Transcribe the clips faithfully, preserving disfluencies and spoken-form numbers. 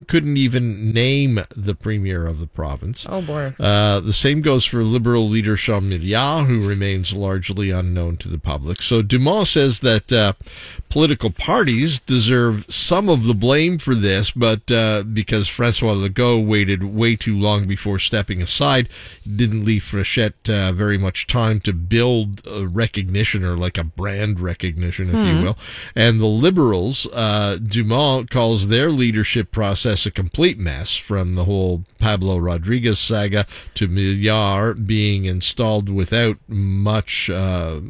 couldn't even name the premier of the province. Oh, boy. Uh, the same goes for Liberal leader Jean Milliard, who remains largely unknown to the public. So Dumont says that uh, political parties deserve some of the blame for this, but uh, because Francois Legault waited way too long before stepping aside, didn't leave Fréchette uh, very much time to build a recognition, or like a brand recognition, if hmm. you will. And the Liberals, uh, Dumont calls their leadership process a complete mess, from the whole Pablo Rodriguez saga to Milliard being installed without much uh,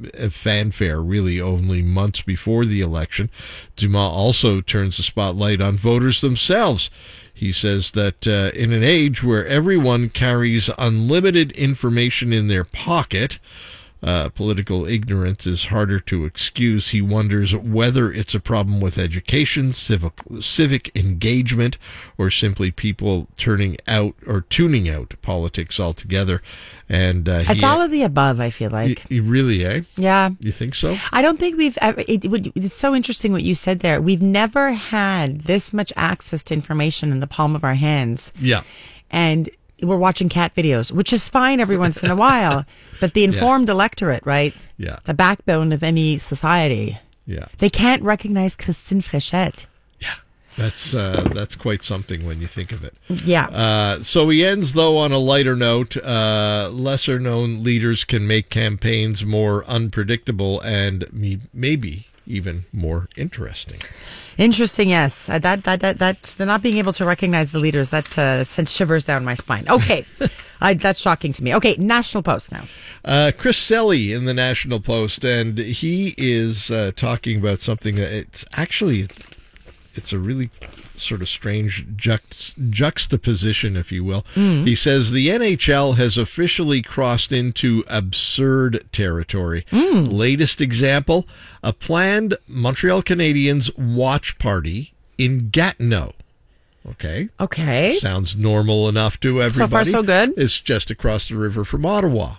fanfare, really only months before the election. Dumont also turns the spotlight on voters themselves. He says that uh, in an age where everyone carries unlimited information in their pocket, Uh, political ignorance is harder to excuse. He wonders whether it's a problem with education, civic, civic engagement, or simply people turning out or tuning out politics altogether. And uh, it's he, all of the above, I feel like. You really, eh? Yeah. You think so? I don't think we've ever, it would, it's so interesting what you said there. We've never had this much access to information in the palm of our hands. Yeah. And we're watching cat videos, which is fine every once in a while, but the informed yeah. electorate, right? Yeah. The backbone of any society. Yeah. They can't recognize Christine Fréchette. Yeah. That's uh, that's quite something when you think of it. Yeah. Uh, so he ends, though, on a lighter note. Uh, lesser-known leaders can make campaigns more unpredictable and me- maybe even more interesting. Interesting, yes. Uh, that that that that's they're not being able to recognize the leaders. That uh, sent shivers down my spine. Okay, I, that's shocking to me. Okay, National Post now. Uh, Chris Selly in the National Post, and he is uh, talking about something that it's actually it's a really sort of strange juxt- juxtaposition, if you will. Mm. He says the N H L has officially crossed into absurd territory. Mm. Latest example, a planned Montreal Canadiens watch party in Gatineau. Okay. Okay. Sounds normal enough to everybody. So far, so good. It's just across the river from Ottawa.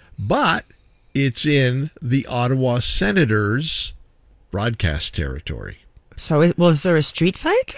But it's in the Ottawa Senators' broadcast territory. So was there a street fight?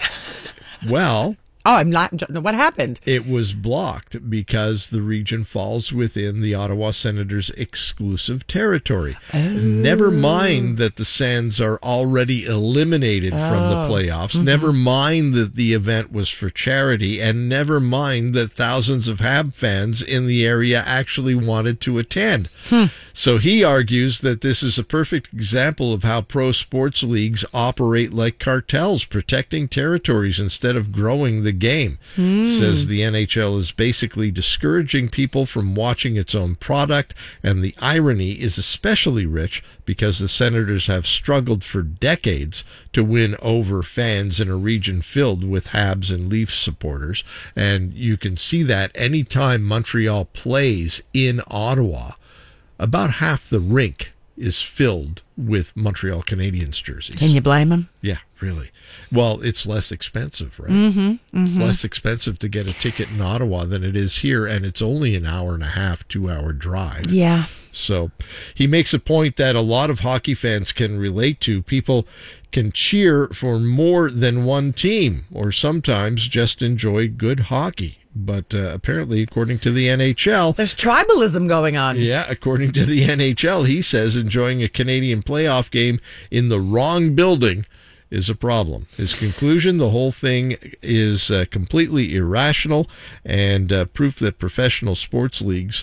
Well... Oh, I'm not... What happened? It was blocked because the region falls within the Ottawa Senators' exclusive territory. Oh. Never mind that the Sens are already eliminated oh. from the playoffs. Mm-hmm. Never mind that the event was for charity. And never mind that thousands of Hab fans in the area actually wanted to attend. Hmm. So he argues that this is a perfect example of how pro sports leagues operate like cartels, protecting territories instead of growing the game. Mm. Says the N H L is basically discouraging people from watching its own product, and the irony is especially rich because the Senators have struggled for decades to win over fans in a region filled with Habs and Leafs supporters, and you can see that anytime Montreal plays in Ottawa, about half the rink is filled with Montreal Canadiens jerseys. Can you blame them? Yeah, really. Well, it's less expensive, right? Mm-hmm, mm-hmm. It's less expensive to get a ticket in Ottawa than it is here, and it's only an hour and a half, two-hour drive. Yeah. So he makes a point that a lot of hockey fans can relate to. People can cheer for more than one team, or sometimes just enjoy good hockey. But uh, apparently, according to the N H L... There's tribalism going on. Yeah, according to the N H L, he says enjoying a Canadian playoff game in the wrong building is a problem. His conclusion, the whole thing is uh, completely irrational and uh, proof that professional sports leagues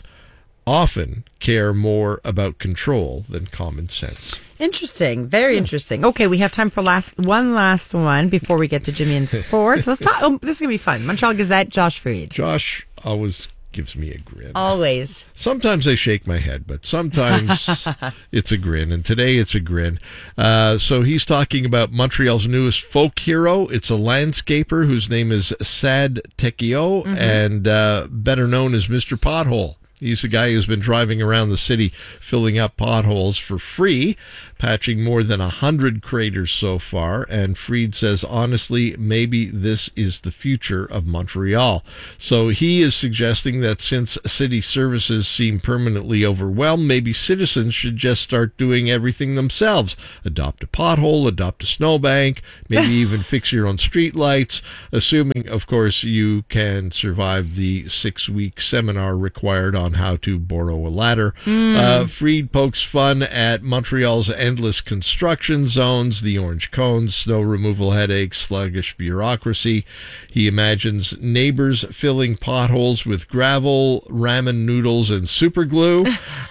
often care more about control than common sense. Interesting. Very interesting. Okay, we have time for last one last one before we get to Jimmy and sports. Let's talk. Oh, this is going to be fun. Montreal Gazette, Josh Freed. Josh always gives me a grin. Always. Sometimes I shake my head, but sometimes it's a grin, and today it's a grin. Uh, so he's talking about Montreal's newest folk hero. It's a landscaper whose name is Sad Tekio, mm-hmm. and uh, better known as Mister Pothole He's the guy who's been driving around the city filling up potholes for free, patching more than a hundred craters so far. And Fried says, honestly, maybe this is the future of Montreal. So he is suggesting that since city services seem permanently overwhelmed, maybe citizens should just start doing everything themselves. Adopt a pothole, adopt a snowbank, maybe even fix your own street lights, assuming, of course, you can survive the six-week seminar required on how to borrow a ladder. Mm. Uh, Fried pokes fun at Montreal's endless construction zones, the orange cones, snow removal headaches, sluggish bureaucracy. He imagines neighbors filling potholes with gravel, ramen noodles, and super glue,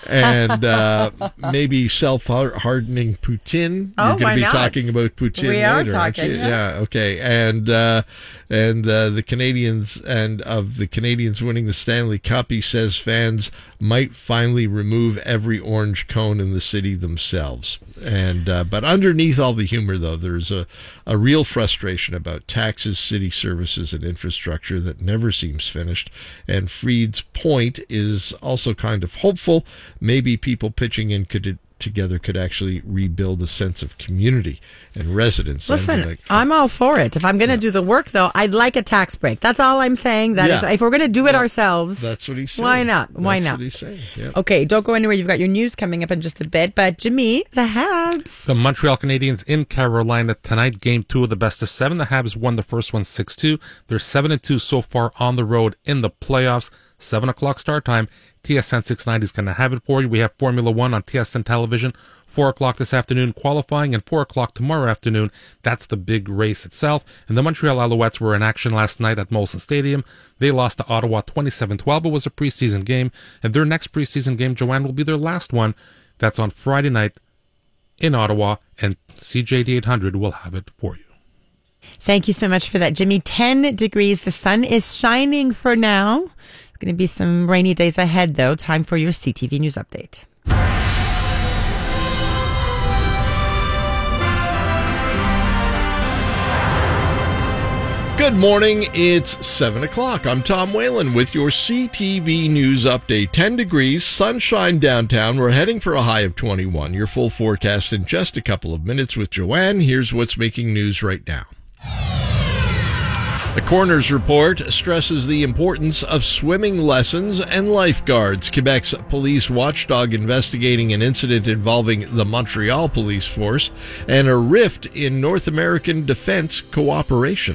and uh, maybe self-hardening poutine. Oh, You're going to be not? talking about poutine we later, are aren't talking, you? Yeah. yeah, okay. And uh, and uh, the Canadians and of the Canadians winning the Stanley Cup, he says fans might finally remove every orange cone in the city themselves. And uh, but underneath all the humor, though, there's a, a real frustration about taxes, city services, and infrastructure that never seems finished. And Fried's point is also kind of hopeful. Maybe people pitching in could together could actually rebuild a sense of community and residence. Listen, like, I'm all for it. If I'm going to yeah. do the work, though, I'd like a tax break. That's all I'm saying. That yeah. is, if we're going to do it well, ourselves, that's what he's saying. Why not? Why that's not? What he's saying. Yeah. Okay, don't go anywhere. You've got your news coming up in just a bit. But Jimmy, the Habs. The Montreal Canadiens in Carolina tonight. Game two of the best of seven. The Habs won the first one six two. They're seven and two so far on the road in the playoffs. Seven o'clock start time. T S N six ninety is going to have it for you. We have Formula One on T S N television. Four o'clock this afternoon qualifying, and four o'clock tomorrow afternoon. That's the big race itself. And the Montreal Alouettes were in action last night at Molson Stadium. They lost to Ottawa twenty-seven twelve. It was a preseason game, and their next preseason game, Joanne, will be their last one. That's on Friday night in Ottawa, and C J D eight hundred will have it for you. Thank you so much for that, Jimmy. ten degrees. The sun is shining for now. It's going to be some rainy days ahead, though. Time for your C T V News Update. Good morning. It's seven o'clock. I'm Tom Whalen with your C T V News Update. ten degrees, sunshine downtown. We're heading for a high of twenty-one. Your full forecast in just a couple of minutes with Joanne. Here's what's making news right now. The coroner's report stresses the importance of swimming lessons and lifeguards. Quebec's police watchdog investigating an incident involving the Montreal police force and a rift in North American defense cooperation.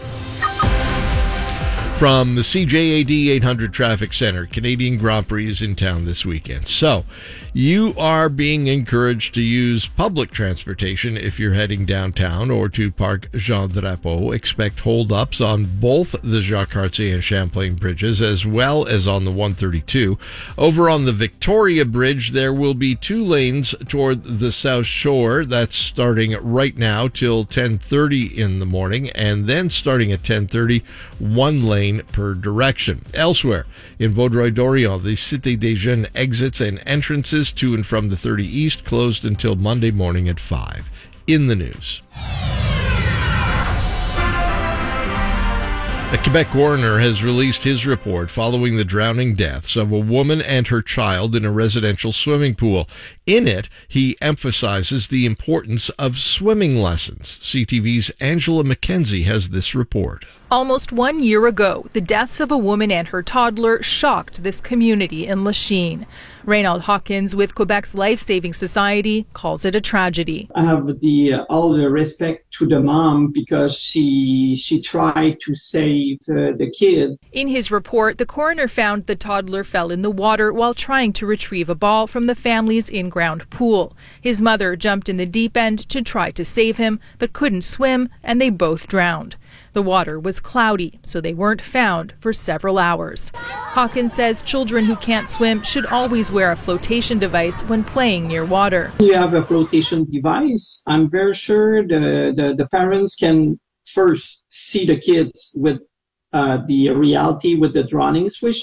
From the C J A D eight hundred Traffic Center, Canadian Grand Prix is in town this weekend. So, you are being encouraged to use public transportation if you're heading downtown or to Parc Jean Drapeau. Expect holdups on both the Jacques Cartier and Champlain bridges, as well as on the one thirty-two. Over on the Victoria Bridge, there will be two lanes toward the South Shore. That's starting right now till ten thirty in the morning, and then starting at ten thirty, one lane per direction. Elsewhere, in Vaudreuil-Dorion, the Cité des Jeunes exits and entrances to and from the thirty East closed until Monday morning at five. In the news. A Quebec coroner has released his report following the drowning deaths of a woman and her child in a residential swimming pool. In it, he emphasizes the importance of swimming lessons. C T V's Angela McKenzie has this report. Almost one year ago, the deaths of a woman and her toddler shocked this community in Lachine. Reynald Hawkins with Quebec's Life Saving Society calls it a tragedy. I have the uh, all the respect to the mom because she she tried to save uh, the kid. In his report, the coroner found the toddler fell in the water while trying to retrieve a ball from the family's in-ground pool. His mother jumped in the deep end to try to save him, but couldn't swim, and they both drowned. The water was cloudy, so they weren't found for several hours. Hawkins says children who can't swim should always wear a flotation device when playing near water. You have a flotation device. I'm very sure the, the, the parents can first see the kids with uh, the reality with the drowning situation,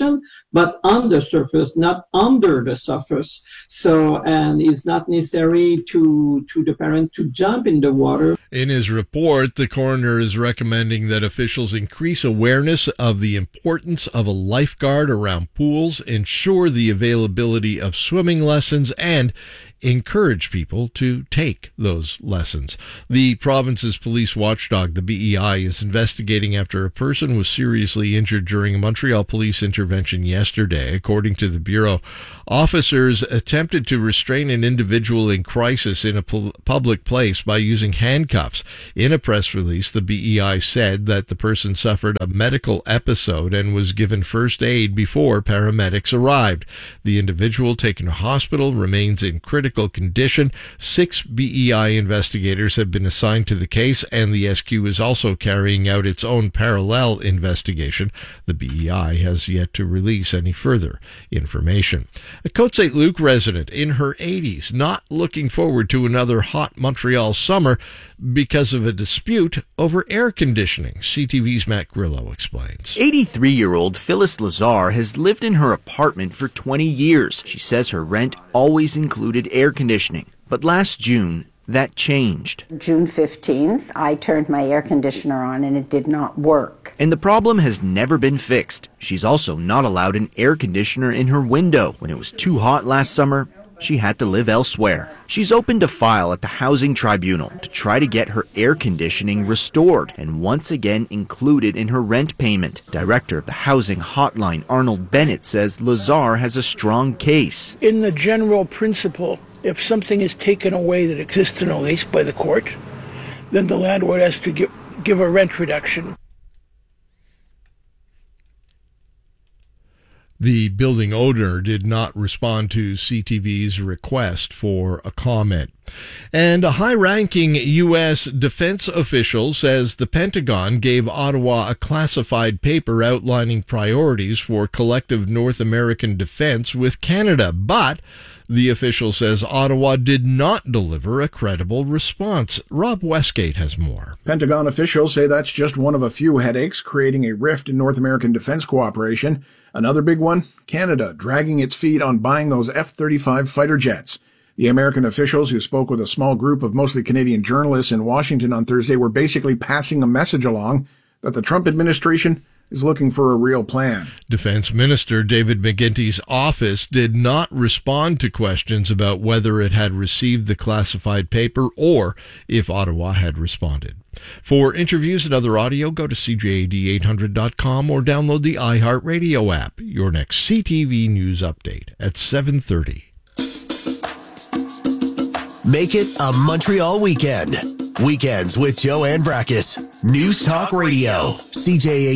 but on the surface, not under the surface. So, and it's not necessary to, to the parent to jump in the water. In his report, the coroner is recommending that officials increase awareness of the importance of a lifeguard around pools, ensure the availability of swimming lessons, and encourage people to take those lessons. The province's police watchdog, the B E I, is investigating after a person was seriously injured during a Montreal police intervention yesterday. According to the Bureau, officers attempted to restrain an individual in crisis in a pu- public place by using handcuffs. In a press release, the B E I said that the person suffered a medical episode and was given first aid before paramedics arrived. The individual taken to hospital remains in critical condition. Six B E I investigators have been assigned to the case, and the S Q is also carrying out its own parallel investigation. The B E I has yet to release any further information. A Côte Saint Luc resident in her eighties, not looking forward to another hot Montreal summer because of a dispute over air conditioning. C T V's Matt Grillo explains. eighty-three-year-old Phyllis Lazar has lived in her apartment for twenty years. She says her rent always included air conditioning. But last June, that changed. June fifteenth, I turned my air conditioner on and it did not work. And the problem has never been fixed. She's also not allowed an air conditioner in her window. When it was too hot last summer, she had to live elsewhere. She's opened a file at the Housing Tribunal to try to get her air conditioning restored and once again included in her rent payment. Director of the Housing Hotline, Arnold Bennett, says Lazar has a strong case. In the general principle, if something is taken away that exists in a lease by the court, then the landlord has to give, give a rent reduction. The building owner did not respond to C T V's request for a comment. And a high-ranking U S defense official says the Pentagon gave Ottawa a classified paper outlining priorities for collective North American defense with Canada, but the official says Ottawa did not deliver a credible response. Rob Westgate has more. Pentagon officials say that's just one of a few headaches creating a rift in North American defense cooperation. Another big one, Canada dragging its feet on buying those F thirty-five fighter jets. The American officials who spoke with a small group of mostly Canadian journalists in Washington on Thursday were basically passing a message along that the Trump administration is looking for a real plan. Defense Minister David McGuinty's office did not respond to questions about whether it had received the classified paper or if Ottawa had responded. For interviews and other audio, go to C J A D eight hundred dot com or download the iHeartRadio app. Your next C T V News update at seven thirty. Make it a Montreal weekend. Weekends with Joanne Brackus. News Talk Radio. C J A